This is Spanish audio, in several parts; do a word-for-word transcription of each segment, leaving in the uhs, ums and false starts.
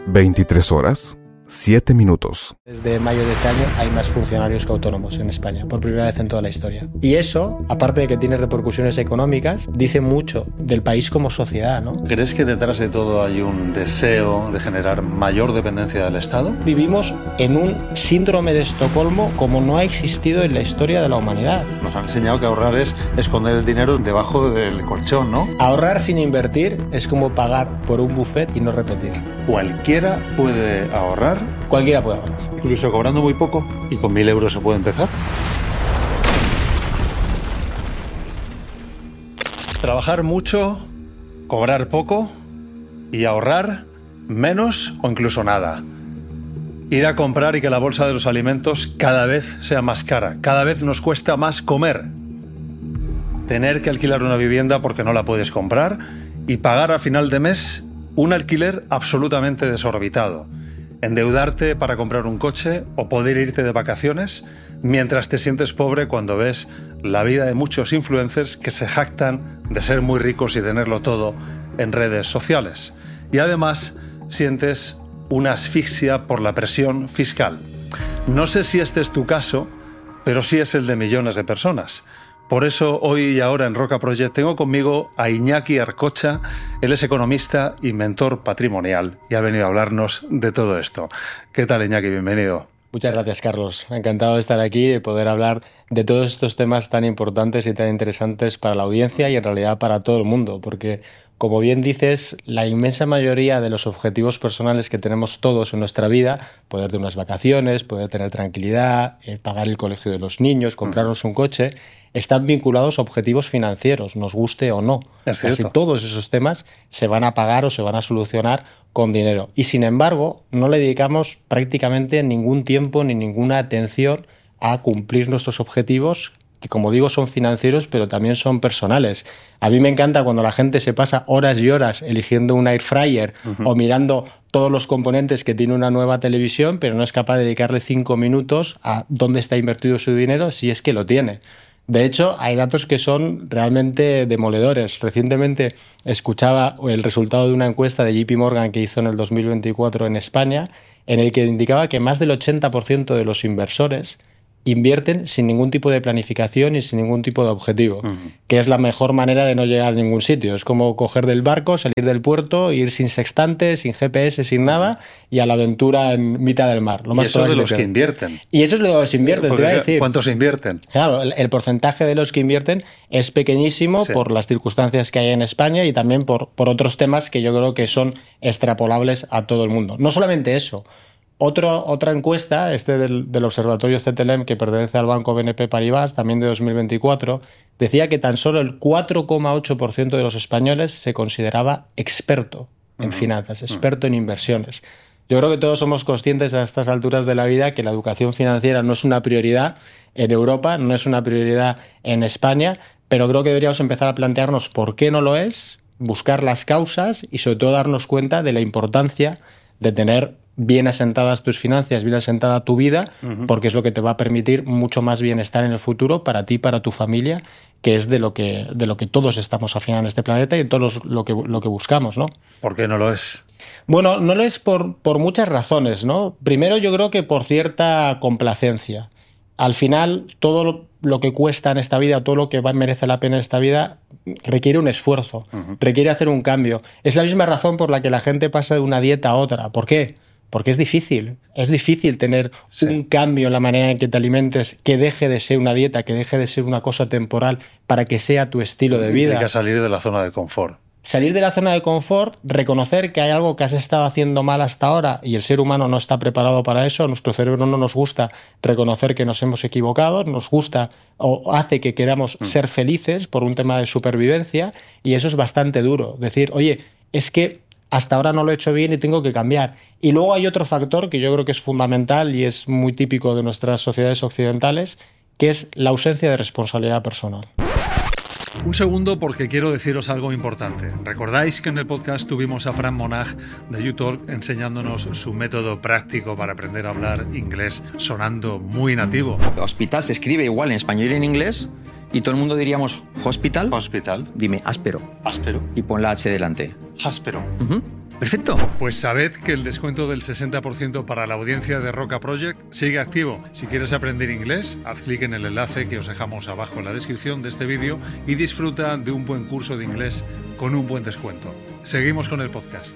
veintitrés horas, siete minutos. Desde mayo de este año hay más funcionarios que autónomos en España, por primera vez en toda la historia. Y eso, aparte de que tiene repercusiones económicas, dice mucho del país como sociedad, ¿no? ¿Crees que detrás de todo hay un deseo de generar mayor dependencia del Estado? Vivimos en un síndrome de Estocolmo como no ha existido en la historia de la humanidad. Nos han enseñado que ahorrar es esconder el dinero debajo del colchón, ¿no? Ahorrar sin invertir es como pagar por un buffet y no repetir. ¿Cualquiera puede ahorrar? Cualquiera puede ahorrar. Incluso cobrando muy poco, y con mil euros se puede empezar. Trabajar mucho, cobrar poco y ahorrar menos o incluso nada. Ir a comprar y que la bolsa de los alimentos cada vez sea más cara. Cada vez nos cuesta más comer. Tener que alquilar una vivienda porque no la puedes comprar y pagar a final de mes un alquiler absolutamente desorbitado. Endeudarte para comprar un coche o poder irte de vacaciones mientras te sientes pobre cuando ves la vida de muchos influencers que se jactan de ser muy ricos y tenerlo todo en redes sociales. Y además sientes una asfixia por la presión fiscal. No sé si este es tu caso, pero sí es el de millones de personas. Por eso hoy y ahora en Roca Project tengo conmigo a Iñaki Arcocha. Él es economista y mentor patrimonial y ha venido a hablarnos de todo esto. ¿Qué tal, Iñaki? Bienvenido. Muchas gracias, Carlos. Encantado de estar aquí y de poder hablar de todos estos temas tan importantes y tan interesantes para la audiencia y en realidad para todo el mundo, porque como bien dices, la inmensa mayoría de los objetivos personales que tenemos todos en nuestra vida, poder tener unas vacaciones, poder tener tranquilidad, eh, pagar el colegio de los niños, comprarnos un coche, están vinculados a objetivos financieros, nos guste o no. Es Casi cierto. todos esos temas se van a pagar o se van a solucionar con dinero. Y sin embargo, no le dedicamos prácticamente ningún tiempo ni ninguna atención a cumplir nuestros objetivos, que como digo son financieros, pero también son personales. A mí me encanta cuando la gente se pasa horas y horas eligiendo un air fryer uh-huh. o mirando todos los componentes que tiene una nueva televisión, pero no es capaz de dedicarle cinco minutos a dónde está invertido su dinero si es que lo tiene. De hecho, hay datos que son realmente demoledores. Recientemente escuchaba el resultado de una encuesta de J P Morgan que hizo en el dos mil veinticuatro en España, en el que indicaba que más del ochenta por ciento de los inversores invierten sin ningún tipo de planificación y sin ningún tipo de objetivo, uh-huh. que es la mejor manera de no llegar a ningún sitio. Es como coger del barco, salir del puerto, ir sin sextante, sin G P S, sin nada, y a la aventura en mitad del mar. Lo y más eso de los que que invierten. Y eso es lo de los invierten, te voy a decir. ¿Cuántos invierten? Claro, el, el porcentaje de los que invierten es pequeñísimo sí. por las circunstancias que hay en España y también por, por otros temas que yo creo que son extrapolables a todo el mundo. No solamente eso. Otro, otra encuesta, este del, del Observatorio C T L M, que pertenece al banco B N P Paribas, también de dos mil veinticuatro, decía que tan solo el cuatro coma ocho por ciento de los españoles se consideraba experto en uh-huh. finanzas, experto uh-huh. en inversiones. Yo creo que todos somos conscientes a estas alturas de la vida que la educación financiera no es una prioridad en Europa, no es una prioridad en España, pero creo que deberíamos empezar a plantearnos por qué no lo es, buscar las causas y sobre todo darnos cuenta de la importancia de tener bien asentadas tus finanzas, bien asentada tu vida, uh-huh. porque es lo que te va a permitir mucho más bienestar en el futuro para ti, para tu familia, que es de lo que, de lo que todos estamos al final en este planeta y todos lo que, lo que buscamos, ¿no? ¿Por qué no lo es? Bueno, no lo es por, por muchas razones, ¿no? Primero, yo creo que por cierta complacencia. Al final, todo lo que cuesta en esta vida, todo lo que merece la pena en esta vida, requiere un esfuerzo, uh-huh. requiere hacer un cambio. Es la misma razón por la que la gente pasa de una dieta a otra. ¿Por qué? Porque es difícil, es difícil tener sí. un cambio en la manera en que te alimentes, que deje de ser una dieta, que deje de ser una cosa temporal para que sea tu estilo de vida. Hay que salir de la zona de confort. Salir de la zona de confort, reconocer que hay algo que has estado haciendo mal hasta ahora y el ser humano no está preparado para eso, nuestro cerebro no nos gusta reconocer que nos hemos equivocado, nos gusta o hace que queramos mm. ser felices por un tema de supervivencia y eso es bastante duro. Decir, oye, es que hasta ahora no lo he hecho bien y tengo que cambiar. Y luego hay otro factor que yo creo que es fundamental y es muy típico de nuestras sociedades occidentales, que es la ausencia de responsabilidad personal. Un segundo porque quiero deciros algo importante. ¿Recordáis que en el podcast tuvimos a Fran Monag de YouTalk enseñándonos su método práctico para aprender a hablar inglés sonando muy nativo? Hospital se escribe igual en español y en inglés y todo el mundo diríamos hospital. Hospital. Dime áspero. Áspero. Y pon la H delante. Áspero. Uh-huh. Perfecto. Pues sabed que el descuento del sesenta por ciento para la audiencia de Roca Project sigue activo. Si quieres aprender inglés, haz clic en el enlace que os dejamos abajo en la descripción de este vídeo y disfruta de un buen curso de inglés con un buen descuento. Seguimos con el podcast.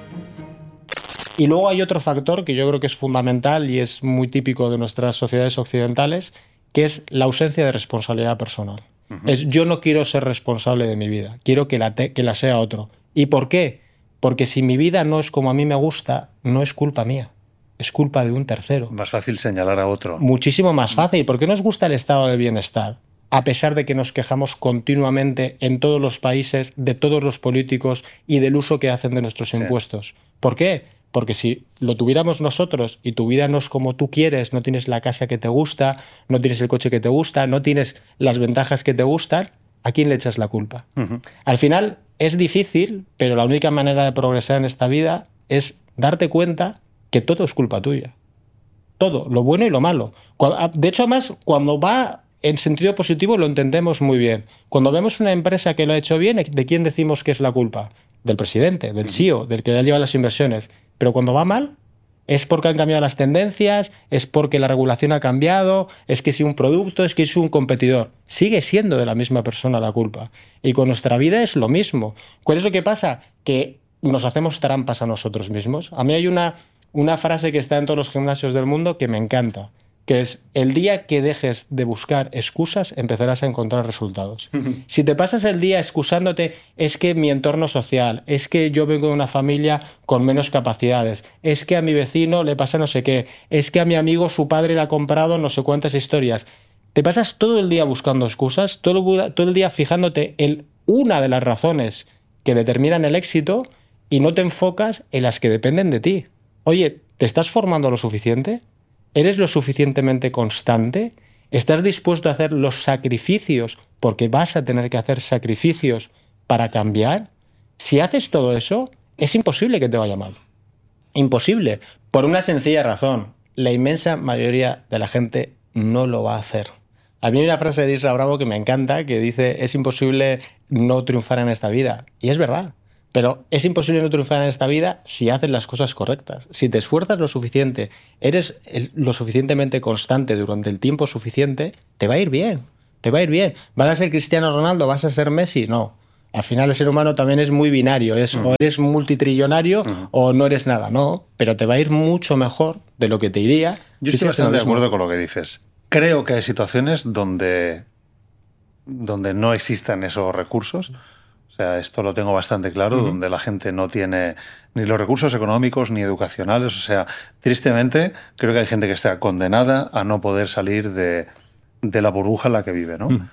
Y luego hay otro factor que yo creo que es fundamental y es muy típico de nuestras sociedades occidentales, que es la ausencia de responsabilidad personal. Uh-huh. Es yo no quiero ser responsable de mi vida, quiero que la, te, que la sea otro. ¿Y por qué? Porque si mi vida no es como a mí me gusta, no es culpa mía, es culpa de un tercero. Más fácil señalar a otro. Muchísimo más fácil. ¿Por qué nos gusta el estado del bienestar? A pesar de que nos quejamos continuamente en todos los países, de todos los políticos y del uso que hacen de nuestros sí. impuestos. ¿Por qué? Porque si lo tuviéramos nosotros y tu vida no es como tú quieres, no tienes la casa que te gusta, no tienes el coche que te gusta, no tienes las ventajas que te gustan, ¿a quién le echas la culpa? Uh-huh. Al final es difícil, pero la única manera de progresar en esta vida es darte cuenta que todo es culpa tuya. Todo, lo bueno y lo malo. De hecho, además, cuando va en sentido positivo lo entendemos muy bien. Cuando vemos una empresa que lo ha hecho bien, ¿de quién decimos que es la culpa? Del presidente, del C E O, del que le lleva las inversiones. Pero cuando va mal, es porque han cambiado las tendencias, es porque la regulación ha cambiado, es que si un producto, es que es un competidor. Sigue siendo de la misma persona la culpa. Y con nuestra vida es lo mismo. ¿Cuál es lo que pasa? Que nos hacemos trampas a nosotros mismos. A mí hay una, una frase que está en todos los gimnasios del mundo que me encanta, que es: el día que dejes de buscar excusas, empezarás a encontrar resultados. Uh-huh. Si te pasas el día excusándote, es que mi entorno social, es que yo vengo de una familia con menos capacidades, es que a mi vecino le pasa no sé qué, es que a mi amigo su padre le ha comprado no sé cuántas historias. Te pasas todo el día buscando excusas, todo el, todo el día fijándote en una de las razones que determinan el éxito y no te enfocas en las que dependen de ti. Oye, ¿te estás formando lo suficiente? ¿Eres lo suficientemente constante? ¿Estás dispuesto a hacer los sacrificios? Porque vas a tener que hacer sacrificios para cambiar. Si haces todo eso, es imposible que te vaya mal. Imposible. Por una sencilla razón. La inmensa mayoría de la gente no lo va a hacer. A mí hay una frase de Isra Bravo que me encanta, que dice: es imposible no triunfar en esta vida. Y es verdad. Pero es imposible no triunfar en esta vida si haces las cosas correctas. Si te esfuerzas lo suficiente, eres lo suficientemente constante durante el tiempo suficiente, te va a ir bien. Te va a ir bien. ¿Vas a ser Cristiano Ronaldo? ¿Vas a ser Messi? No. Al final el ser humano también es muy binario. Es, uh-huh. O eres multitrillonario uh-huh. o no eres nada. No, pero te va a ir mucho mejor de lo que te iría. Yo si estoy bastante de acuerdo con lo que dices. Creo que hay situaciones donde, donde no existan esos recursos. O sea, esto lo tengo bastante claro, uh-huh. donde la gente no tiene ni los recursos económicos ni educacionales. O sea, tristemente, creo que hay gente que está condenada a no poder salir de, de la burbuja en la que vive, ¿no? Uh-huh.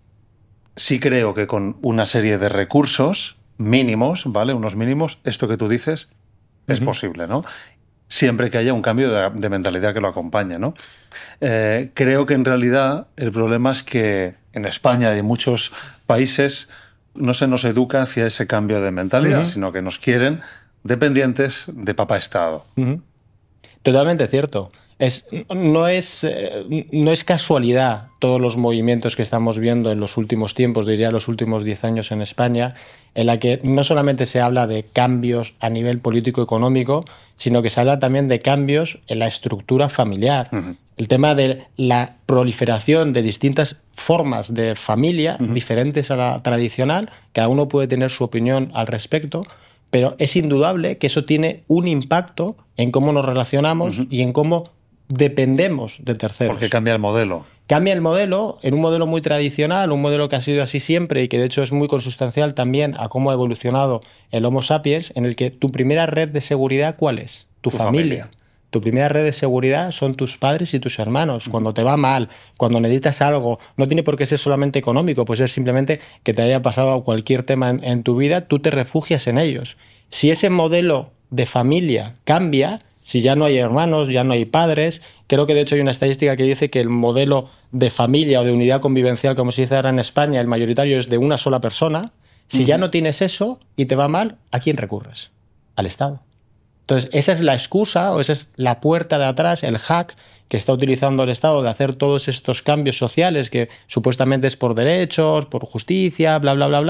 Sí creo que con una serie de recursos mínimos, ¿vale? Unos mínimos, esto que tú dices uh-huh. es posible, ¿no? Siempre que haya un cambio de, de mentalidad que lo acompañe, ¿no? Eh, creo que en realidad el problema es que en España y en muchos países no se nos educa hacia ese cambio de mentalidad, uh-huh. sino que nos quieren dependientes de papá Estado. Uh-huh. Totalmente cierto. Es, no, es, eh, no es casualidad todos los movimientos que estamos viendo en los últimos tiempos, diría los últimos diez años en España, en la que no solamente se habla de cambios a nivel político-económico, sino que se habla también de cambios en la estructura familiar. Uh-huh. El tema de la proliferación de distintas formas de familia uh-huh. diferentes a la tradicional, cada uno puede tener su opinión al respecto, pero es indudable que eso tiene un impacto en cómo nos relacionamos uh-huh. y en cómo dependemos de terceros. Porque cambia el modelo. Cambia el modelo en un modelo muy tradicional, un modelo que ha sido así siempre y que de hecho es muy consustancial también a cómo ha evolucionado el Homo sapiens, en el que tu primera red de seguridad, ¿cuál es? Tu, tu familia. familia. Tu primera red de seguridad son tus padres y tus hermanos. Uh-huh. Cuando te va mal, cuando necesitas algo, no tiene por qué ser solamente económico, puede ser simplemente que te haya pasado cualquier tema en, en tu vida, tú te refugias en ellos. Si ese modelo de familia cambia, si ya no hay hermanos, ya no hay padres, creo que de hecho hay una estadística que dice que el modelo de familia o de unidad convivencial, como se dice ahora en España, el mayoritario es de una sola persona. Si uh-huh. ya no tienes eso y te va mal, ¿a quién recurres? Al Estado. Entonces, esa es la excusa o esa es la puerta de atrás, el hack que está utilizando el Estado de hacer todos estos cambios sociales que supuestamente es por derechos, por justicia, bla, bla, bla, bla,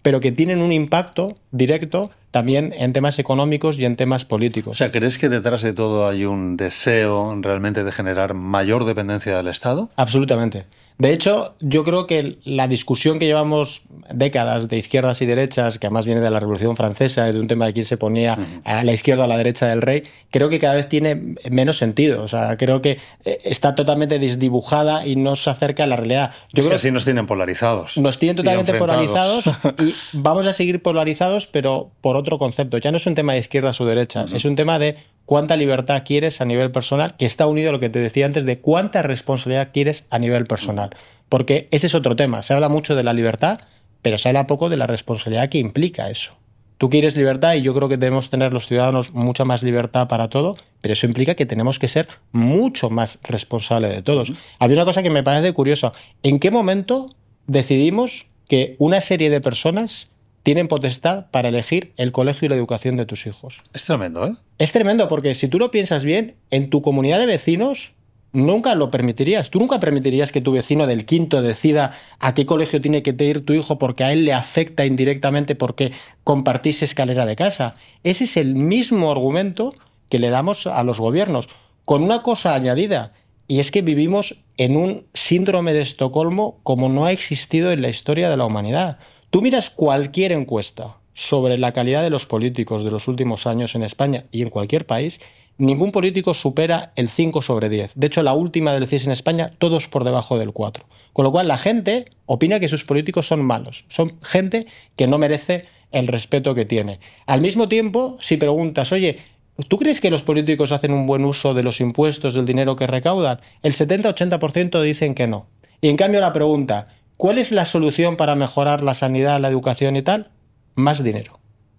pero que tienen un impacto directo también en temas económicos y en temas políticos. O sea, ¿crees que detrás de todo hay un deseo realmente de generar mayor dependencia del Estado? Absolutamente. De hecho, yo creo que la discusión que llevamos décadas de izquierdas y derechas, que además viene de la Revolución Francesa, de un tema de quién se ponía uh-huh. a la izquierda o a la derecha del rey, creo que cada vez tiene menos sentido. O sea, creo que está totalmente desdibujada y no se acerca a la realidad. Yo es creo que así nos tienen polarizados. Nos tienen totalmente polarizados y vamos a seguir polarizados, pero por otro concepto. Ya no es un tema de izquierdas o derechas, uh-huh. es un tema de cuánta libertad quieres a nivel personal, que está unido a lo que te decía antes de cuánta responsabilidad quieres a nivel personal. Porque ese es otro tema. Se habla mucho de la libertad, pero se habla poco de la responsabilidad que implica eso. Tú quieres libertad y yo creo que debemos tener los ciudadanos mucha más libertad para todo, pero eso implica que tenemos que ser mucho más responsables de todos. Había una cosa que me parece curiosa. ¿En qué momento decidimos que una serie de personas tienen potestad para elegir el colegio y la educación de tus hijos? Es tremendo, ¿eh? Es tremendo porque si tú lo piensas bien, en tu comunidad de vecinos nunca lo permitirías. Tú nunca permitirías que tu vecino del quinto decida a qué colegio tiene que ir tu hijo porque a él le afecta indirectamente porque compartís escalera de casa. Ese es el mismo argumento que le damos a los gobiernos, con una cosa añadida, y es que vivimos en un síndrome de Estocolmo como no ha existido en la historia de la humanidad. Tú miras cualquier encuesta sobre la calidad de los políticos de los últimos años en España y en cualquier país, ningún político supera el cinco sobre diez. De hecho, la última del C I S en España, todos por debajo del cuatro. Con lo cual, la gente opina que sus políticos son malos. Son gente que no merece el respeto que tiene. Al mismo tiempo, si preguntas, oye, ¿tú crees que los políticos hacen un buen uso de los impuestos, del dinero que recaudan? El setenta a ochenta por ciento dicen que no. Y en cambio la pregunta, ¿cuál es la solución para mejorar la sanidad, la educación y tal? Más dinero.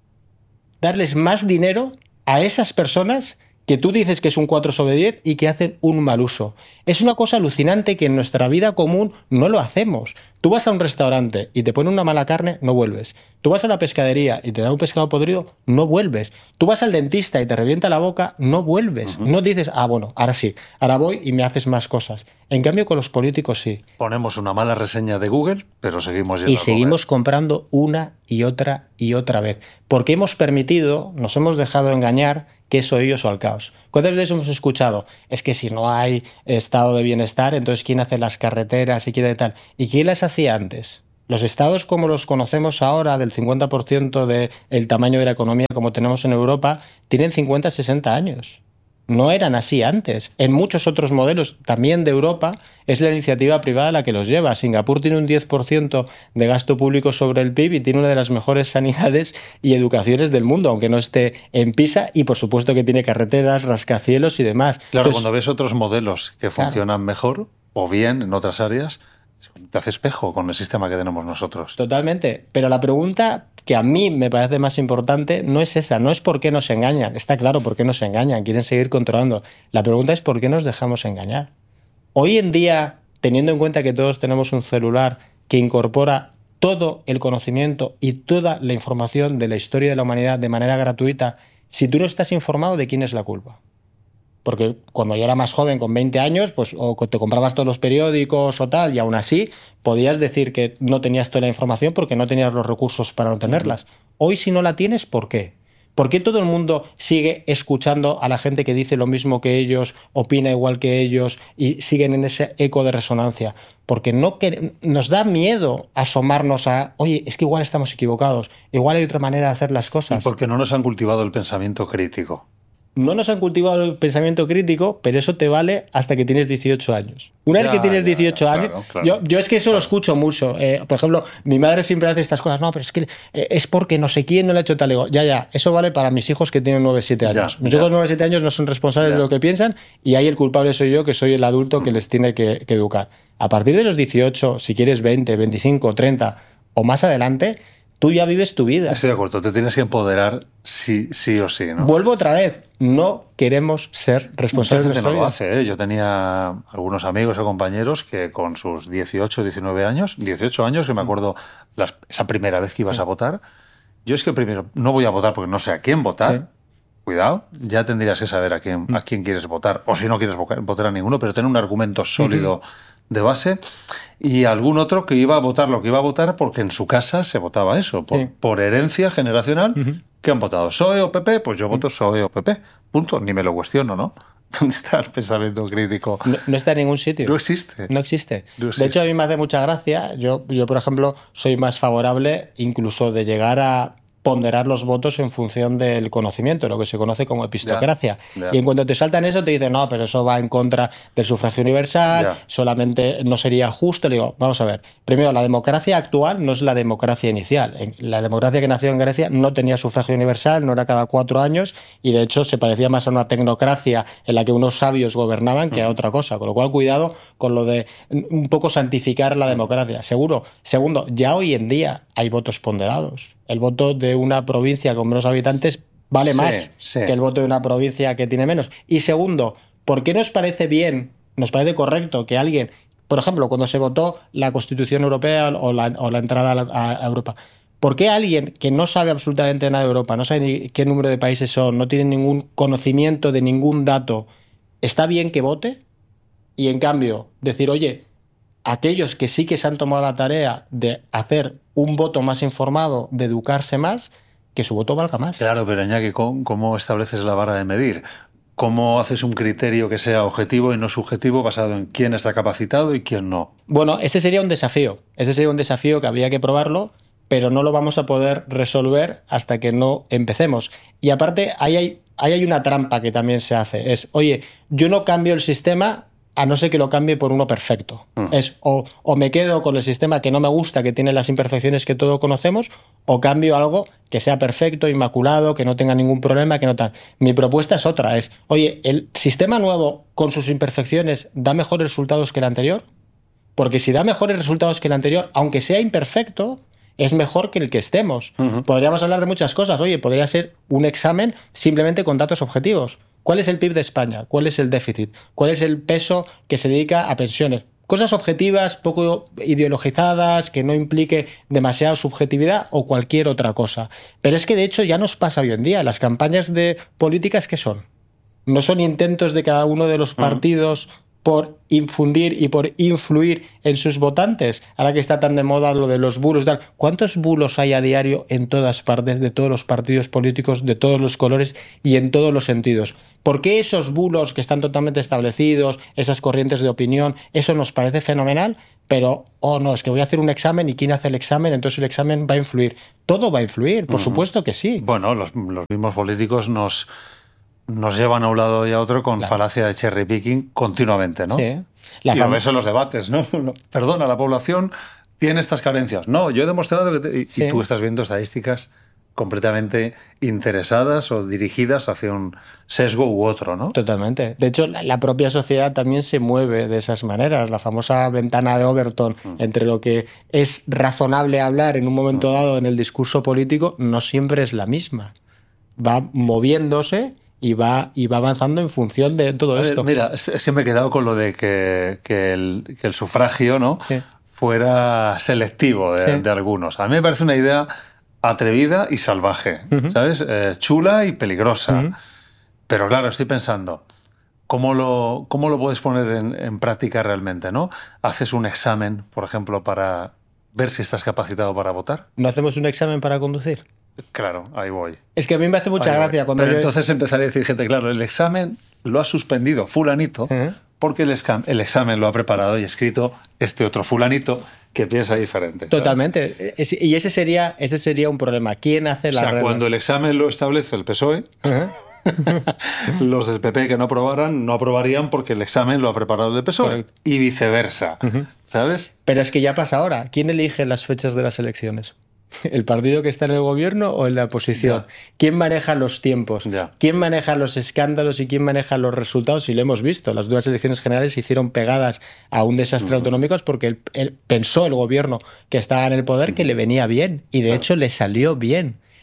Darles más dinero a esas personas que tú dices que es un cuatro sobre diez y que hacen un mal uso. Es una cosa alucinante que en nuestra vida común no lo hacemos. Tú vas a un restaurante y te ponen una mala carne, no vuelves. Tú vas a la pescadería y te dan un pescado podrido, no vuelves. Tú vas al dentista y te revienta la boca, no vuelves. Uh-huh. No dices, ah, bueno, ahora sí, ahora voy y me haces más cosas. En cambio, con los políticos sí. Ponemos una mala reseña de Google, pero seguimos yendo Y seguimos comprando una y otra y otra vez. Porque hemos permitido, nos hemos dejado engañar que eso ellos o al caos. ¿Cuántas veces hemos escuchado? Es que si no hay estado de bienestar, entonces ¿quién hace las carreteras y quién de tal? ¿Y quién las hacía antes? Los estados como los conocemos ahora, del cincuenta por ciento del tamaño de la economía como tenemos en Europa, tienen cincuenta a sesenta años. No eran así antes. En muchos otros modelos, también de Europa, es la iniciativa privada la que los lleva. Singapur tiene un diez por ciento de gasto público sobre el P I B y tiene una de las mejores sanidades y educaciones del mundo, aunque no esté en PISA, y por supuesto que tiene carreteras, rascacielos y demás. Claro, Entonces, cuando ves otros modelos que funcionan claro. mejor o bien en otras áreas, te hace espejo con el sistema que tenemos nosotros. Totalmente. Pero la pregunta que a mí me parece más importante no es esa, no es por qué nos engañan. Está claro por qué nos engañan, quieren seguir controlando. La pregunta es por qué nos dejamos engañar. Hoy en día, teniendo en cuenta que todos tenemos un celular que incorpora todo el conocimiento y toda la información de la historia de la humanidad de manera gratuita, si tú no estás informado, ¿de quién es la culpa? Porque cuando yo era más joven, con veinte años, pues o te comprabas todos los periódicos o tal, y aún así podías decir que no tenías toda la información porque no tenías los recursos para no tenerlas. Hoy, si no la tienes, ¿por qué? ¿Por qué todo el mundo sigue escuchando a la gente que dice lo mismo que ellos, opina igual que ellos y siguen en ese eco de resonancia? Porque no que, nos da miedo asomarnos a, oye, es que igual estamos equivocados, igual hay otra manera de hacer las cosas. Y porque no nos han cultivado el pensamiento crítico. No nos han cultivado el pensamiento crítico, pero eso te vale hasta que tienes dieciocho años. Una ya, vez que tienes dieciocho ya, años... Claro, claro, yo, yo es que eso claro. lo escucho mucho. Eh, por ejemplo, mi madre siempre hace estas cosas. No, pero es que eh, es porque no sé quién no le ha hecho tal. Digo, ya, ya, eso vale para mis hijos que tienen nueve, siete años. Ya, mis ya. hijos nueve, siete años no son responsables ya. de lo que piensan y ahí el culpable soy yo, que soy el adulto mm. que les tiene que, que educar. A partir de los dieciocho, si quieres veinte, veinticinco, treinta o más adelante... Tú ya vives tu vida. Estoy de acuerdo, te tienes que empoderar sí, sí o sí, ¿no? Vuelvo otra vez, no queremos ser responsables de nuestra vida. No lo hace, ¿eh? Yo tenía algunos amigos o compañeros que con sus dieciocho, diecinueve años, dieciocho años, que me acuerdo las, esa primera vez que ibas sí. a votar, yo es que primero no voy a votar porque no sé a quién votar, sí. cuidado, ya tendrías que saber a quién, a quién quieres votar, o si no quieres votar a ninguno, pero tener un argumento sólido uh-huh. de base, y algún otro que iba a votar lo que iba a votar porque en su casa se votaba eso, por, sí. por herencia generacional, uh-huh. que han votado P S O E o P P, pues yo voto P S O E o P P, punto, ni me lo cuestiono, ¿no? ¿Dónde está el pensamiento crítico? No, no está en ningún sitio. No existe. No existe. No existe. De hecho, a mí me hace mucha gracia. Yo, yo, por ejemplo, soy más favorable incluso de llegar a ponderar los votos en función del conocimiento, lo que se conoce como epistocracia. Yeah, yeah. Y en cuanto te saltan eso, te dicen, no, pero eso va en contra del sufragio universal, yeah. solamente no sería justo. Le digo, vamos a ver, primero, la democracia actual no es la democracia inicial. La democracia que nació en Grecia no tenía sufragio universal, no era cada cuatro años, y de hecho se parecía más a una tecnocracia en la que unos sabios gobernaban que a otra cosa. Con lo cual, cuidado con lo de un poco santificar la democracia. Seguro. Segundo, ya hoy en día hay votos ponderados. El voto de una provincia con menos habitantes vale sí, más sí. que el voto de una provincia que tiene menos. Y segundo, ¿por qué nos parece bien, nos parece correcto que alguien, por ejemplo, cuando se votó la Constitución Europea o la, o la entrada a, a Europa, ¿por qué alguien que no sabe absolutamente nada de Europa, no sabe ni qué número de países son, no tiene ningún conocimiento de ningún dato, está bien que vote? Y en cambio, decir, oye, aquellos que sí que se han tomado la tarea de hacer un voto más informado, de educarse más, que su voto valga más. Claro, pero Iñaki, ¿cómo estableces la vara de medir? ¿Cómo haces un criterio que sea objetivo y no subjetivo basado en quién está capacitado y quién no? Bueno, ese sería un desafío. Ese sería un desafío que habría que probarlo, pero no lo vamos a poder resolver hasta que no empecemos. Y aparte, ahí hay, ahí hay una trampa que también se hace. Es, oye, yo no cambio el sistema a no ser que lo cambie por uno perfecto. Uh-huh. Es o, o me quedo con el sistema que no me gusta, que tiene las imperfecciones que todos conocemos, o cambio algo que sea perfecto, inmaculado, que no tenga ningún problema, que no tal. Mi propuesta es otra, es, oye, ¿el sistema nuevo con sus imperfecciones da mejores resultados que el anterior? Porque si da mejores resultados que el anterior, aunque sea imperfecto, es mejor que el que estemos. Uh-huh. Podríamos hablar de muchas cosas. Oye, podría ser un examen simplemente con datos objetivos. ¿Cuál es el P I B de España? ¿Cuál es el déficit? ¿Cuál es el peso que se dedica a pensiones? Cosas objetivas, poco ideologizadas, que no implique demasiada subjetividad o cualquier otra cosa. Pero es que de hecho ya nos pasa hoy en día. Las campañas de políticas, ¿qué son? No son intentos de cada uno de los partidos por infundir y por influir en sus votantes. Ahora que está tan de moda lo de los bulos, tal. ¿Cuántos bulos hay a diario en todas partes, de todos los partidos políticos, de todos los colores y en todos los sentidos? ¿Por qué esos bulos que están totalmente establecidos, esas corrientes de opinión, eso nos parece fenomenal? Pero, oh no, es que voy a hacer un examen y ¿quién hace el examen? Entonces el examen va a influir. Todo va a influir, por uh-huh. supuesto que sí. Bueno, los, los mismos políticos nos... nos llevan a un lado y a otro con claro. falacia de cherry picking continuamente, ¿no? Sí. La y fam- lo ves en los debates, ¿no? no perdona, la población tiene estas carencias. No, yo he demostrado que... Te... Y, sí. y tú estás viendo estadísticas completamente interesadas o dirigidas hacia un sesgo u otro, ¿no? Totalmente. De hecho, la, la propia sociedad también se mueve de esas maneras. La famosa ventana de Overton mm. entre lo que es razonable hablar en un momento mm. dado en el discurso político no siempre es la misma. Va moviéndose... Y va, y va avanzando en función de todo ver, esto. Mira, siempre he quedado con lo de que, que, el, que el sufragio, ¿no? Sí. fuera selectivo de, sí. de algunos. A mí me parece una idea atrevida y salvaje, uh-huh. ¿sabes? Eh, chula y peligrosa. Uh-huh. Pero claro, estoy pensando, ¿cómo lo, cómo lo puedes poner en, en práctica realmente, ¿no? Haces un examen, por ejemplo, para ver si estás capacitado para votar. ¿No hacemos un examen para conducir? Claro, ahí voy. Es que a mí me hace mucha ahí gracia. Cuando Pero yo... entonces empezaré a decir gente, claro, el examen lo ha suspendido fulanito uh-huh. porque el, escam- el examen lo ha preparado y escrito este otro fulanito que piensa diferente. Totalmente. ¿Sabes? Y ese sería, ese sería un problema. ¿Quién hace la regla? O sea, regla? cuando el examen lo establece el P S O E, uh-huh. los del P P que no aprobaran no aprobarían porque el examen lo ha preparado el P S O E. Correcto. Y viceversa, uh-huh. ¿sabes? Pero es que ya pasa ahora. ¿Quién elige las fechas de las elecciones? ¿El partido que está en el gobierno o en la oposición? Ya. ¿Quién maneja los tiempos? Ya. ¿Quién maneja los escándalos y quién maneja los resultados? Y lo hemos visto. Las dos elecciones generales se hicieron pegadas a un desastre uh-huh. autonómico porque él, él pensó el gobierno que estaba en el poder uh-huh. que le venía bien. Y de claro. hecho le salió bien.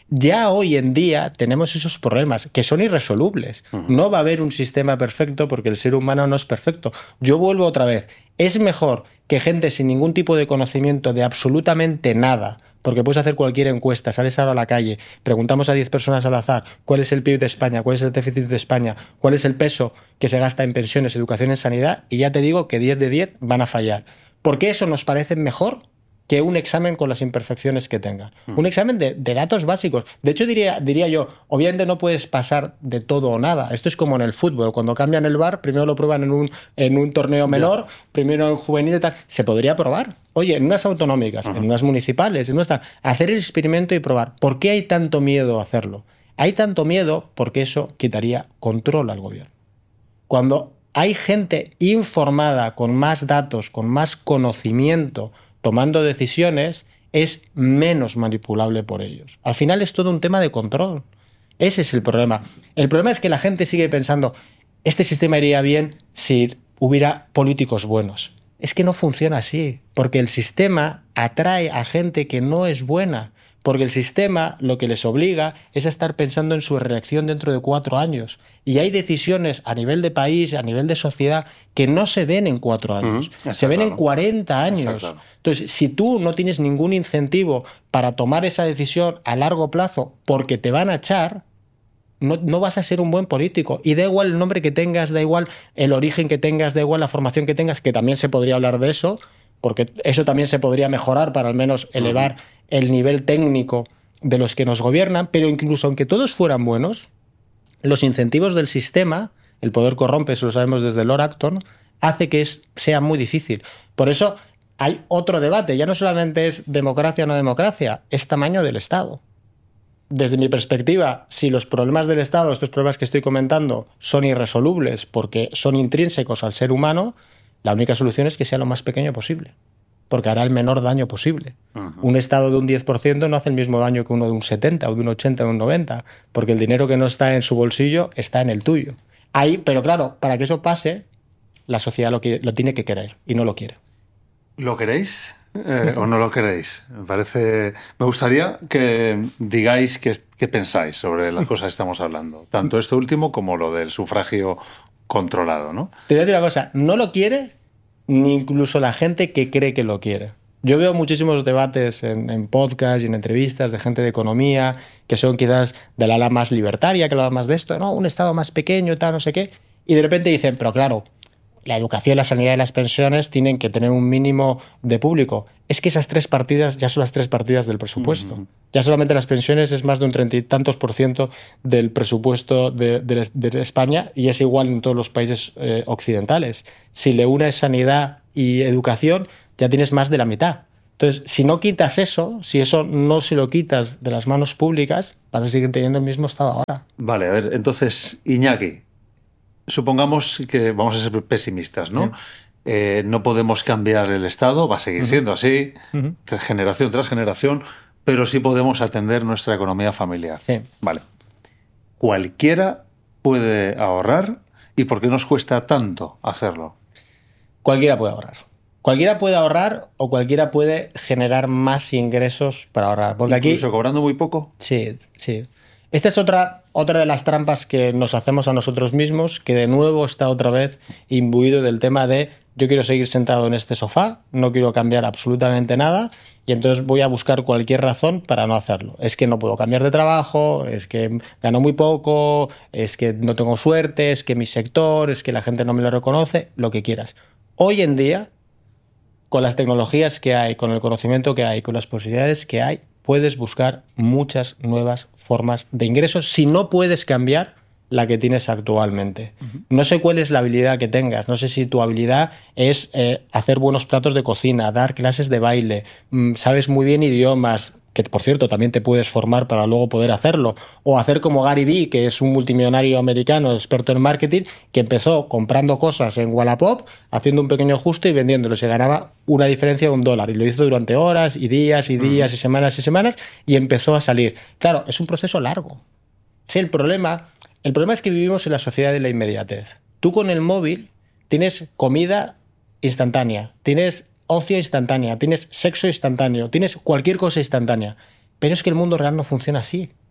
ya hoy en día tenemos esos problemas que son irresolubles. Uh-huh. No va a haber un sistema perfecto porque el ser humano no es perfecto. Yo vuelvo otra vez. Es mejor que gente sin ningún tipo de conocimiento de absolutamente nada, porque puedes hacer cualquier encuesta, sales ahora a la calle, preguntamos a diez personas al azar cuál es el P I B de España, cuál es el déficit de España, cuál es el peso que se gasta en pensiones, educación, en sanidad, y ya te digo que diez de diez van a fallar. ¿Por qué eso nos parece mejor que un examen con las imperfecciones que tenga? Mm. Un examen de, de datos básicos. De hecho, diría, diría yo, obviamente no puedes pasar de todo o nada. Esto es como en el fútbol. Cuando cambian el V A R, primero lo prueban en un, en un torneo menor, yeah. primero en juvenil y tal. Se podría probar. Oye, en unas autonómicas, uh-huh. en unas municipales, en unas tal, hacer el experimento y probar. ¿Por qué hay tanto miedo a hacerlo? Hay tanto miedo porque eso quitaría control al gobierno. Cuando hay gente informada, con más datos, con más conocimiento, tomando decisiones, es menos manipulable por ellos. Al final es todo un tema de control. Ese es el problema. El problema es que la gente sigue pensando, este sistema iría bien si hubiera políticos buenos. Es que no funciona así, porque el sistema atrae a gente que no es buena, porque el sistema lo que les obliga es a estar pensando en su reelección dentro de cuatro años. Y hay decisiones a nivel de país, a nivel de sociedad, que no se ven en cuatro años, uh-huh. se ven en cuarenta años. Exacto. Entonces, si tú no tienes ningún incentivo para tomar esa decisión a largo plazo porque te van a echar, no, no vas a ser un buen político. Y da igual el nombre que tengas, da igual el origen que tengas, da igual la formación que tengas, que también se podría hablar de eso, porque eso también se podría mejorar para al menos elevar uh-huh. el nivel técnico de los que nos gobiernan, pero incluso aunque todos fueran buenos, los incentivos del sistema, el poder corrompe, eso lo sabemos desde Lord Acton, hace que es, sea muy difícil. Por eso hay otro debate, ya no solamente es democracia o no democracia, es tamaño del Estado. Desde mi perspectiva, si los problemas del Estado, estos problemas que estoy comentando, son irresolubles porque son intrínsecos al ser humano, la única solución es que sea lo más pequeño posible, porque hará el menor daño posible. Uh-huh. Un Estado de un diez por ciento no hace el mismo daño que uno de un setenta, o de un ochenta, o de un noventa, porque el dinero que no está en su bolsillo está en el tuyo. Ahí, pero claro, para que eso pase, la sociedad lo, que, lo tiene que querer, y no lo quiere. ¿Lo queréis eh, o no lo queréis? Me parece... Me gustaría que digáis qué, qué pensáis sobre las cosas que estamos hablando, tanto esto último como lo del sufragio controlado, ¿no? Te voy a decir una cosa, no lo quiere ni incluso la gente que cree que lo quiere. Yo veo muchísimos debates en, en podcast y en entrevistas de gente de economía que son quizás del ala más libertaria, que habla más de esto, no, un Estado más pequeño, tal, no sé qué, y de repente dicen, pero claro, la educación, la sanidad y las pensiones tienen que tener un mínimo de público. Es que esas tres partidas ya son las tres partidas del presupuesto. Uh-huh. Ya solamente las pensiones es más de un treinta y tantos por ciento del presupuesto de, de, de España, y es igual en todos los países eh, occidentales. Si le unes sanidad y educación, ya tienes más de la mitad. Entonces, si no quitas eso, si eso no se lo quitas de las manos públicas, vas a seguir teniendo el mismo estado ahora. Vale, a ver, entonces, Iñaki, supongamos que vamos a ser pesimistas, ¿no? Sí. Eh, no podemos cambiar el Estado, va a seguir uh-huh. siendo así, uh-huh. generación tras generación, pero sí podemos atender nuestra economía familiar. Sí. Vale. Cualquiera puede ahorrar, ¿y por qué nos cuesta tanto hacerlo? Cualquiera puede ahorrar. Cualquiera puede ahorrar o cualquiera puede generar más ingresos para ahorrar. Porque ¿Incluso aquí, cobrando muy poco? Sí, sí. Esta es otra, otra de las trampas que nos hacemos a nosotros mismos, que de nuevo está otra vez imbuido del tema de yo quiero seguir sentado en este sofá, no quiero cambiar absolutamente nada y entonces voy a buscar cualquier razón para no hacerlo. Es que no puedo cambiar de trabajo, es que gano muy poco, es que no tengo suerte, es que mi sector, es que la gente no me lo reconoce, lo que quieras. Hoy en día, con las tecnologías que hay, con el conocimiento que hay, con las posibilidades que hay, puedes buscar muchas nuevas formas de ingresos si no puedes cambiar la que tienes actualmente. Uh-huh. No sé cuál es la habilidad que tengas, no sé si tu habilidad es eh, hacer buenos platos de cocina, dar clases de baile, mmm, sabes muy bien idiomas, que por cierto también te puedes formar para luego poder hacerlo, o hacer como Gary Vee, que es un multimillonario americano experto en marketing, que empezó comprando cosas en Wallapop, haciendo un pequeño ajuste y vendiéndolo, se ganaba una diferencia de un dólar, y lo hizo durante horas y días y días uh-huh. y semanas y semanas, y empezó a salir. Claro, es un proceso largo. Sí, el problema, el problema es que vivimos en la sociedad de la inmediatez. Tú con el móvil tienes comida instantánea, tienes ocio instantánea, tienes sexo instantáneo, tienes cualquier cosa instantánea. Pero es que el mundo real no funciona así.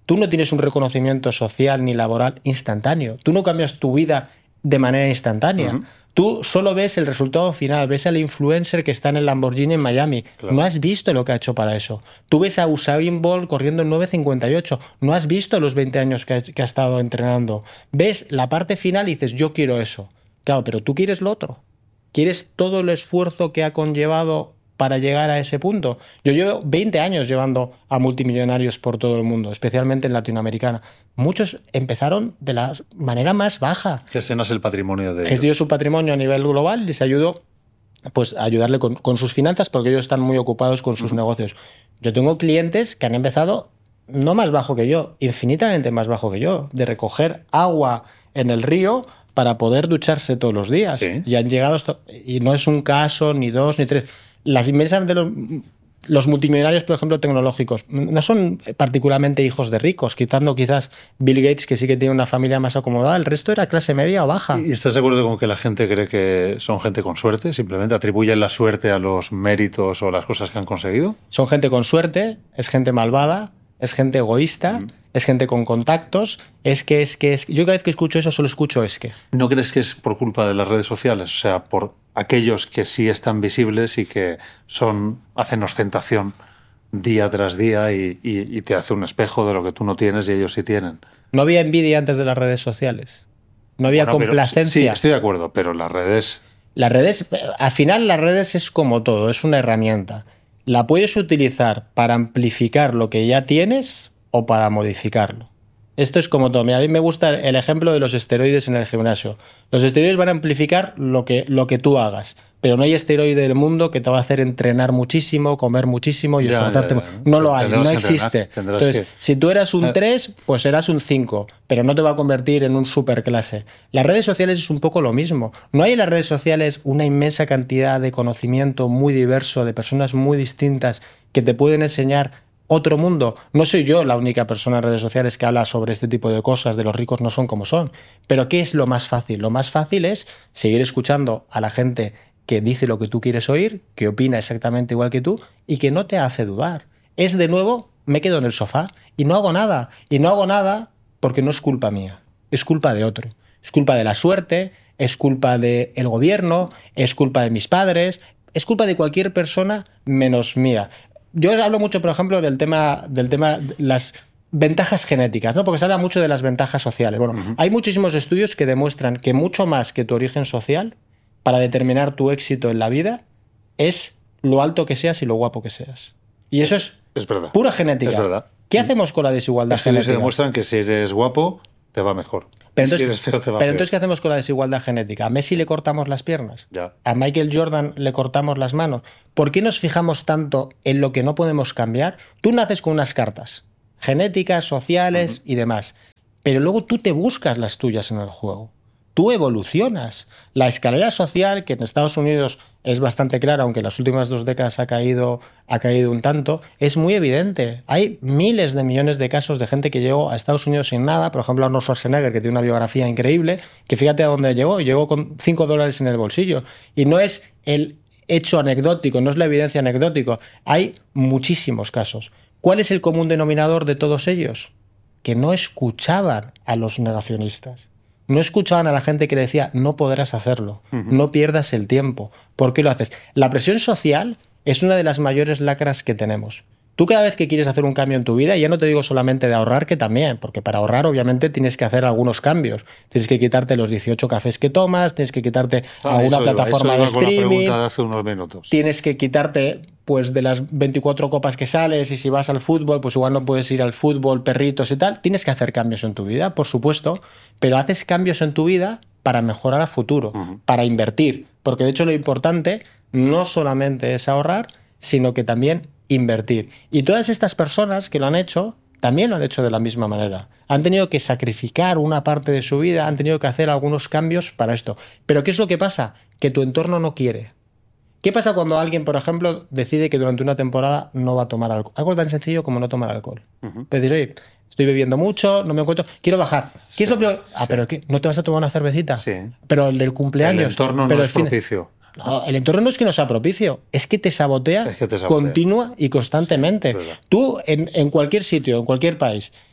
tú no tienes un reconocimiento social ni laboral instantáneo. Tú no cambias tu vida de manera instantánea. Uh-huh. Tú solo ves el resultado final, ves al influencer que está en el Lamborghini en Miami. Claro. No has visto lo que ha hecho para eso. Tú ves a Usain Bolt corriendo en nueve cincuenta y ocho. No has visto los veinte años que ha, que ha estado entrenando. Ves la parte final y dices, yo quiero eso. Claro, pero tú quieres lo otro. ¿Quieres todo el esfuerzo que ha conllevado para llegar a ese punto? Yo llevo veinte años llevando a multimillonarios por todo el mundo, especialmente en Latinoamérica. Muchos empezaron de la manera más baja. Gestionas el patrimonio de ellos. Gestionó su patrimonio a nivel global y les ayudó pues, a ayudarle con, con sus finanzas porque ellos están muy ocupados con sus uh-huh. negocios. Yo tengo clientes que han empezado no más bajo que yo, infinitamente más bajo que yo, de recoger agua en el río para poder ducharse todos los días. ¿Sí? Y han llegado, esto, y no es un caso, ni dos, ni tres. Las inmensas de los, los multimillonarios, por ejemplo, tecnológicos, no son particularmente hijos de ricos, quitando quizás Bill Gates, que sí que tiene una familia más acomodada, el resto era clase media o baja. ¿Y estás de acuerdo con que la gente cree que son gente con suerte? ¿Simplemente atribuyen la suerte a los méritos o las cosas que han conseguido? Son gente con suerte, es gente malvada, es gente egoísta, mm. es gente con contactos, es que, es que, es yo cada vez que escucho eso solo escucho es que. ¿No crees que es por culpa de las redes sociales? O sea, por aquellos que sí están visibles y que son hacen ostentación día tras día y, y, y te hace un espejo de lo que tú no tienes y ellos sí tienen. No había envidia antes de las redes sociales. No había bueno, complacencia. Pero, sí, estoy de acuerdo, pero las redes... Las redes, al final las redes es como todo, es una herramienta. La puedes utilizar para amplificar lo que ya tienes o para modificarlo. Esto es como todo. Mira, a mí me gusta el ejemplo de los esteroides en el gimnasio. Los esteroides van a amplificar lo que, lo que tú hagas, pero no hay esteroide del mundo que te va a hacer entrenar muchísimo, comer muchísimo y ya, esforzarte. Ya, ya. No lo hay, no existe. Entonces, que... si tú eras un tres, pues serás un cinco, pero no te va a convertir en un superclase. Las redes sociales es un poco lo mismo. No hay en las redes sociales una inmensa cantidad de conocimiento muy diverso, de personas muy distintas que te pueden enseñar otro mundo. No soy yo la única persona en redes sociales que habla sobre este tipo de cosas, de los ricos no son como son. Pero ¿qué es lo más fácil? Lo más fácil es seguir escuchando a la gente que dice lo que tú quieres oír, que opina exactamente igual que tú y que no te hace dudar. Es de nuevo, me quedo en el sofá y no hago nada. Y no hago nada porque no es culpa mía, es culpa de otro. Es culpa de la suerte, es culpa del gobierno, es culpa de mis padres, es culpa de cualquier persona menos mía. Yo hablo mucho, por ejemplo, del tema del tema las ventajas genéticas, ¿no? Porque se habla mucho de las ventajas sociales. Bueno, uh-huh. hay muchísimos estudios que demuestran que mucho más que tu origen social para determinar tu éxito en la vida es lo alto que seas y lo guapo que seas. Y eso es, es verdad. Pura genética. Es verdad. ¿Qué hacemos con la desigualdad Estudios genética? Se demuestran que si eres guapo te va mejor. Pero entonces, si eres feo, te va pero peor. entonces, ¿qué hacemos con la desigualdad genética? ¿A Messi le cortamos las piernas? Ya. ¿A Michael Jordan le cortamos las manos? ¿Por qué nos fijamos tanto en lo que no podemos cambiar? Tú naces con unas cartas genéticas, sociales uh-huh. y demás, pero luego tú te buscas las tuyas en el juego. Tú evolucionas. La escalera social, que en Estados Unidos es bastante clara, aunque en las últimas dos décadas ha caído, ha caído un tanto, es muy evidente. Hay miles de millones de casos de gente que llegó a Estados Unidos sin nada. Por ejemplo, Arnold Schwarzenegger, que tiene una biografía increíble, que fíjate a dónde llegó. Llegó con cinco dólares en el bolsillo. Y no es el hecho anecdótico, no es la evidencia anecdótica. Hay muchísimos casos. ¿Cuál es el común denominador de todos ellos? Que no escuchaban a los negacionistas. No escuchaban a la gente que decía, no podrás hacerlo, uh-huh. no pierdas el tiempo. ¿Por qué lo haces? La presión social es una de las mayores lacras que tenemos. Tú cada vez que quieres hacer un cambio en tu vida, y ya no te digo solamente de ahorrar, que también, porque para ahorrar obviamente tienes que hacer algunos cambios. Tienes que quitarte los dieciocho cafés que tomas, tienes que quitarte ah, alguna plataforma iba, de streaming, de hace unos minutos. Tienes que quitarte pues de las veinticuatro copas que sales, y si vas al fútbol, pues igual no puedes ir al fútbol, perritos y tal. Tienes que hacer cambios en tu vida, por supuesto, pero haces cambios en tu vida para mejorar a futuro, uh-huh. para invertir. Porque de hecho lo importante no solamente es ahorrar, sino que también invertir. Y todas estas personas que lo han hecho, también lo han hecho de la misma manera. Han tenido que sacrificar una parte de su vida, han tenido que hacer algunos cambios para esto. Pero ¿qué es lo que pasa? Que tu entorno no quiere. ¿Qué pasa cuando alguien, por ejemplo, decide que durante una temporada no va a tomar alcohol? Algo tan sencillo como no tomar alcohol. Uh-huh. Puedes decir, oye, estoy bebiendo mucho, no me encuentro, quiero bajar. ¿Qué sí, es lo peor? Ah, sí. ¿Pero qué? ¿No te vas a tomar una cervecita? Sí. Pero el del cumpleaños. El entorno pero no es propicio. No, el entorno no es que no sea propicio, es que te sabotea, es que te sabotea. continua y constantemente. Sí, Tú, en, en cualquier sitio, en cualquier país,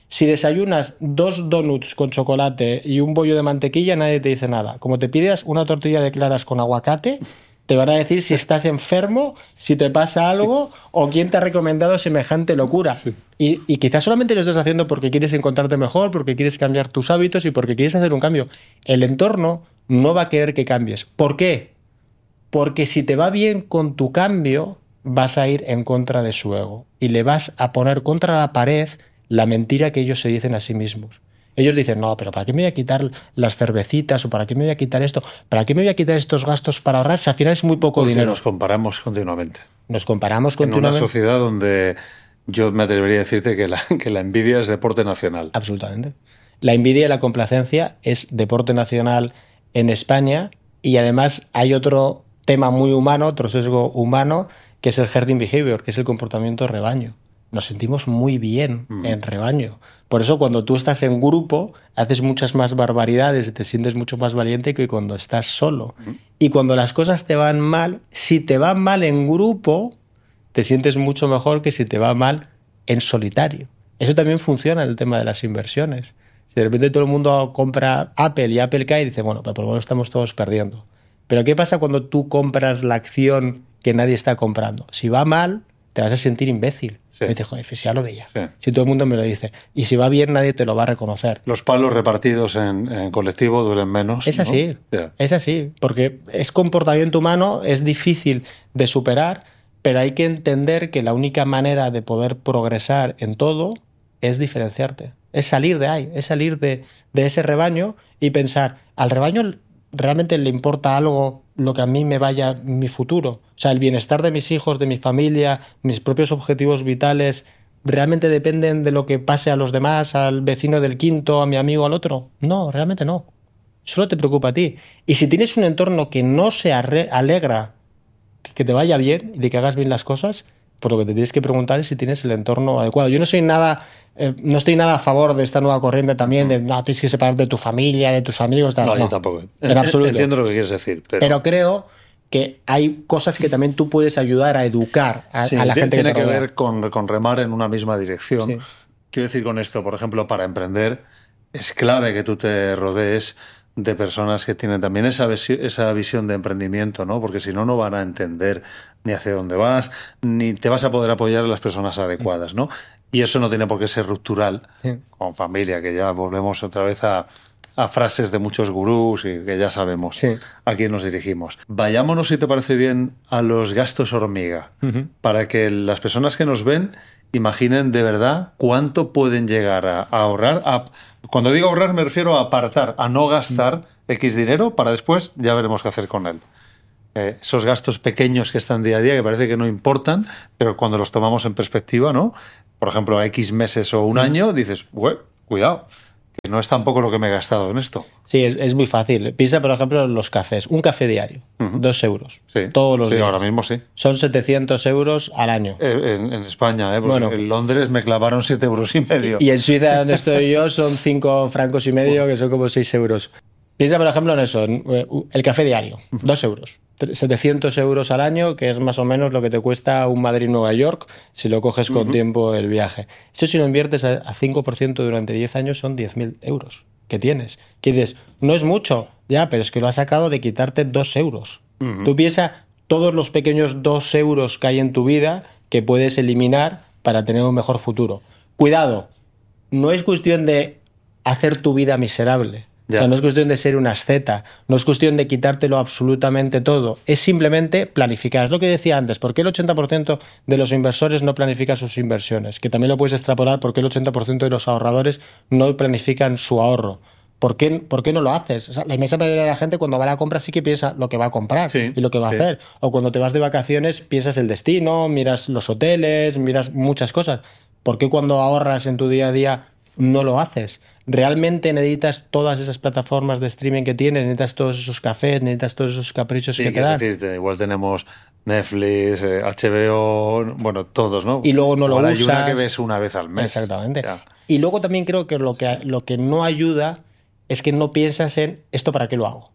Si desayunas dos donuts con chocolate y un bollo de mantequilla, nadie te dice nada. Como te pidas una tortilla de claras con aguacate, te van a decir si estás enfermo, si te pasa algo sí. o quién te ha recomendado semejante locura. Sí. Y, y quizás solamente lo estás haciendo porque quieres encontrarte mejor, porque quieres cambiar tus hábitos y porque quieres hacer un cambio. El entorno no va a querer que cambies. ¿Por qué? Porque si te va bien con tu cambio, vas a ir en contra de su ego y le vas a poner contra la pared la mentira que ellos se dicen a sí mismos. Ellos dicen, no, pero ¿para qué me voy a quitar las cervecitas? ¿O para qué me voy a quitar esto? ¿Para qué me voy a quitar estos gastos para ahorrar? Si al final es muy poco Porque dinero. Nos comparamos continuamente. Nos comparamos continuamente. En una sociedad donde yo me atrevería a decirte que la, que la envidia es deporte nacional. Absolutamente. La envidia y la complacencia es deporte nacional en España y además hay otro tema muy humano, otro sesgo humano, que es el herding behavior, que es el comportamiento rebaño. Nos sentimos muy bien mm. en rebaño. Por eso cuando tú estás en grupo haces muchas más barbaridades y te sientes mucho más valiente que cuando estás solo. Mm. Y cuando las cosas te van mal, si te van mal en grupo, te sientes mucho mejor que si te va mal en solitario. Eso también funciona en el tema de las inversiones. Si de repente todo el mundo compra Apple y Apple cae y dice, bueno, pero por lo menos estamos todos perdiendo. Pero ¿qué pasa cuando tú compras la acción que nadie está comprando? Si va mal, te vas a sentir imbécil. Sí. Y dices, joder, si ya lo veía. Sí. Si todo el mundo me lo dice. Y si va bien, nadie te lo va a reconocer. Los palos repartidos en, en colectivo duelen menos. Es así, ¿no? Yeah. Es así. Porque es comportamiento humano, es difícil de superar, pero hay que entender que la única manera de poder progresar en todo es diferenciarte. Es salir de ahí, es salir de, de ese rebaño y pensar, al rebaño realmente le importa algo lo que a mí me vaya mi futuro. O sea, el bienestar de mis hijos, de mi familia, mis propios objetivos vitales, ¿realmente dependen de lo que pase a los demás, al vecino del quinto, a mi amigo, al otro? No, realmente no. Solo te preocupa a ti. Y si tienes un entorno que no se alegra que te vaya bien y de que hagas bien las cosas, pues lo que te tienes que preguntar es si tienes el entorno adecuado. Yo no soy nada... Eh, no estoy nada a favor de esta nueva corriente también de no, tienes que separar de tu familia, de tus amigos. Tal. No, no, yo tampoco. En absoluto. Entiendo lo que quieres decir. Pero, pero creo que hay cosas que también tú puedes ayudar a educar a, sí, a la gente tiene que te que rodea. ver con, con remar en una misma dirección. Sí. Quiero decir con esto, por ejemplo, para emprender es clave que tú te rodees de personas que tienen también esa, esa visión de emprendimiento, ¿no? Porque si no, no van a entender ni hacia dónde vas, ni te vas a poder apoyar a las personas adecuadas, ¿no? Y eso no tiene por qué ser ruptural sí. con familia, que ya volvemos otra vez a, a frases de muchos gurús y que ya sabemos sí. a quién nos dirigimos. Vayámonos, si te parece bien, a los gastos hormiga, uh-huh. para que las personas que nos ven imaginen de verdad cuánto pueden llegar a, a ahorrar. A, cuando digo ahorrar me refiero a apartar, a no gastar uh-huh. X dinero para después ya veremos qué hacer con él. Eh, esos gastos pequeños que están día a día, que parece que no importan, pero cuando los tomamos en perspectiva, ¿no? Por ejemplo, a X meses o un año, dices, cuidado, que no es tampoco lo que me he gastado en esto. Sí, es, es muy fácil. Piensa, por ejemplo, en los cafés. Un café diario, uh-huh. dos euros. Sí. Todos los sí, días. Ahora mismo sí. Son setecientos euros al año. Eh, en, en España, ¿eh? Porque bueno, en Londres me clavaron siete euros y medio. Y en Suiza, donde estoy yo, son cinco francos y medio, que son como seis euros. Piensa, por ejemplo, en eso, en el café diario, dos euros. setecientos euros al año, que es más o menos lo que te cuesta un Madrid-Nueva York si lo coges con uh-huh. tiempo el viaje. Eso si lo inviertes a cinco por ciento durante diez años son diez mil euros que tienes. Que dices, no es mucho, ya, pero es que lo has sacado de quitarte dos euros. Uh-huh. Tú piensas todos los pequeños dos euros que hay en tu vida que puedes eliminar para tener un mejor futuro. Cuidado, no es cuestión de hacer tu vida miserable. Ya. O sea, no es cuestión de ser una asceta, no es cuestión de quitártelo absolutamente todo, es simplemente planificar. Es lo que decía antes, ¿por qué el ochenta por ciento de los inversores no planifica sus inversiones? Que también lo puedes extrapolar, ¿por qué el ochenta por ciento de los ahorradores no planifican su ahorro? ¿Por qué, ¿Por qué no lo haces? O sea, la inmensa mayoría de la gente cuando va a la compra sí que piensa lo que va a comprar sí, y lo que va sí. a hacer. O cuando te vas de vacaciones piensas el destino, miras los hoteles, miras muchas cosas. ¿Por qué cuando ahorras en tu día a día no lo haces? ¿Realmente necesitas todas esas plataformas de streaming que tienes? ¿Necesitas todos esos cafés? ¿Necesitas todos esos caprichos sí, que te dan? Sí, igual tenemos Netflix, eh, H B O, bueno, todos, ¿no? Y luego no igual lo usas. Hay una que ves una vez al mes. Exactamente. Ya. Y luego también creo que lo, que lo que no ayuda es que no piensas en ¿esto para qué lo hago?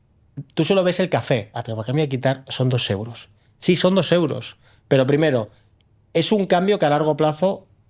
Tú solo ves el café. Ah, pero ¿para qué me voy a quitar? Son dos euros. Sí, son dos euros. Pero primero, es un cambio que a largo plazo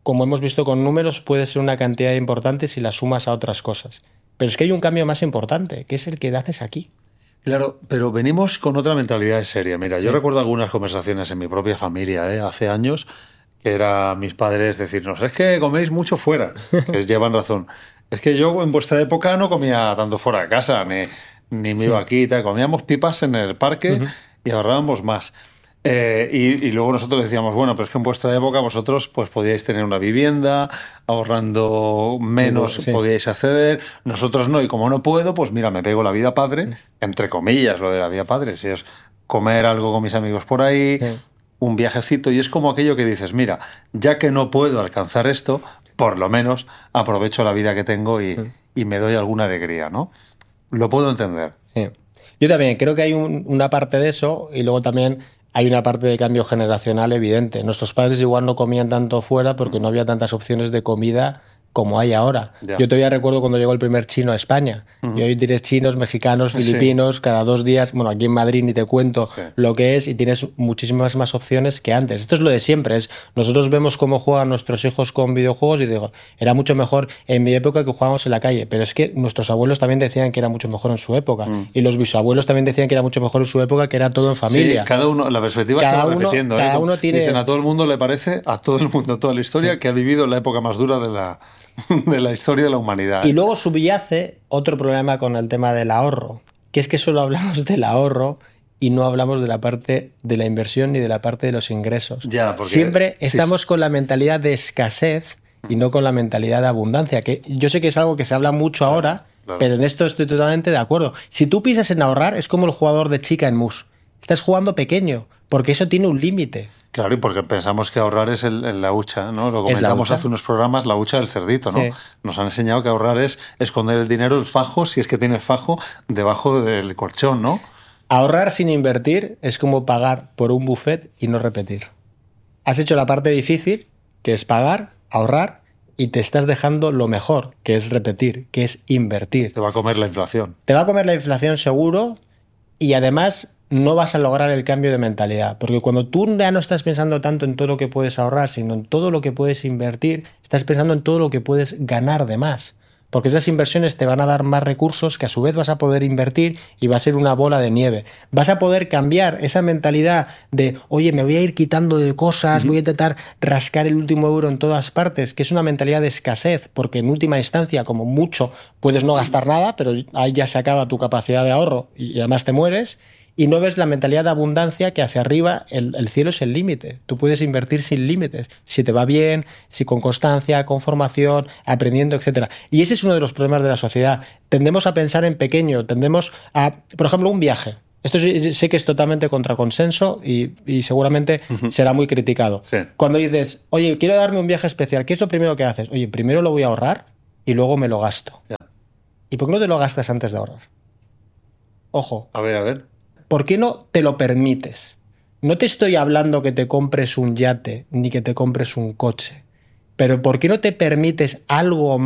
como hemos visto con números, puede ser una cantidad importante si la sumas a otras cosas. Pero es que hay un cambio más importante, que es el que haces aquí. Claro, pero venimos con otra mentalidad seria. Mira, Sí. yo recuerdo algunas conversaciones en mi propia familia, ¿eh? Hace años, que era mis padres decirnos, es que coméis mucho fuera. Les llevan razón. Es que yo en vuestra época no comía tanto fuera de casa, ni, ni me Sí. iba aquí y tal. Comíamos pipas en el parque Ujú. y ahorrábamos más. Eh, y, y luego nosotros decíamos, bueno, pero es que en vuestra época vosotros pues podíais tener una vivienda, ahorrando menos Sí. podíais acceder, nosotros no, y como no puedo, pues mira, me pego la vida padre, entre comillas lo de la vida padre, si es comer algo con mis amigos por ahí, Sí. un viajecito, y es como aquello que dices, mira, ya que no puedo alcanzar esto, por lo menos aprovecho la vida que tengo y, y me doy alguna alegría, ¿no? Lo puedo entender. Sí. Yo también creo que hay un- una parte de eso y luego también hay una parte de cambio generacional evidente. Nuestros padres igual no comían tanto fuera porque no había tantas opciones de comida como hay ahora. Ya. Yo todavía recuerdo cuando llegó el primer chino a España. Y hoy tienes chinos, mexicanos, Sí. filipinos, cada dos días. Bueno, aquí en Madrid ni te cuento Sí. lo que es y tienes muchísimas más opciones que antes. Esto es lo de siempre. Es, nosotros vemos cómo juegan nuestros hijos con videojuegos y digo, era mucho mejor en mi época que jugábamos en la calle. Pero es que nuestros abuelos también decían que era mucho mejor en su época. Y los bisabuelos también decían que era mucho mejor en su época, que era todo en familia. Sí, cada uno, la perspectiva Cada se va uno- repitiendo. cada ¿eh? uno tiene- Dicen, a todo el mundo le parece, a todo el mundo, toda la historia, que ha vivido la época más dura de la, de la historia de la humanidad. Y luego subyace otro problema con el tema del ahorro, que es que solo hablamos del ahorro y no hablamos de la parte de la inversión ni de la parte de los ingresos. Ya, porque- Siempre sí, estamos con la mentalidad de escasez y no con la mentalidad de abundancia, que yo sé que es algo que se habla mucho ahora, claro. pero en esto estoy totalmente de acuerdo. Si tú piensas en ahorrar, es como el jugador de chica en mus. Estás jugando pequeño, porque eso tiene un límite. Claro, y porque pensamos que ahorrar es el, el- la hucha, ¿no? Lo Es la comentamos hucha. hace unos programas, la hucha del cerdito, ¿no? Sí. Nos han enseñado que ahorrar es esconder el dinero, el fajo, si es que tienes fajo, debajo del colchón, ¿no? Ahorrar sin invertir es como pagar por un buffet y no repetir. Has hecho la parte difícil, que es pagar, ahorrar, y te estás dejando lo mejor, que es repetir, que es invertir. Te va a comer la inflación. Te va a comer la inflación seguro y además no vas a lograr el cambio de mentalidad. Porque cuando tú ya no estás pensando tanto en todo lo que puedes ahorrar, sino en todo lo que puedes invertir, estás pensando en todo lo que puedes ganar de más. Porque esas inversiones te van a dar más recursos que a su vez vas a poder invertir y va a ser una bola de nieve. Vas a poder cambiar esa mentalidad de, oye, me voy a ir quitando de cosas, voy a intentar rascar el último euro en todas partes, que es una mentalidad de escasez, porque en última instancia, como mucho, puedes no gastar nada, pero ahí ya se acaba tu capacidad de ahorro y además te mueres. Y no ves la mentalidad de abundancia que hacia arriba el, el cielo es el límite. Tú puedes invertir sin límites, si te va bien, si con constancia, con formación, aprendiendo, etcétera. Y ese es uno de los problemas de la sociedad. Tendemos a pensar en pequeño, tendemos a, por ejemplo, un viaje. Esto sí- sé que es totalmente contraconsenso y, y seguramente será muy criticado. Sí. Cuando dices, oye, quiero darme un viaje especial, ¿qué es lo primero que haces? Oye, primero lo voy a ahorrar y luego me lo gasto. Ya. ¿Y por qué no te lo gastas antes de ahorrar? Ojo. A ver, a ver. ¿Por qué no te lo permites? No te estoy hablando que te compres un yate ni que te compres un coche, pero ¿por qué no te permites algo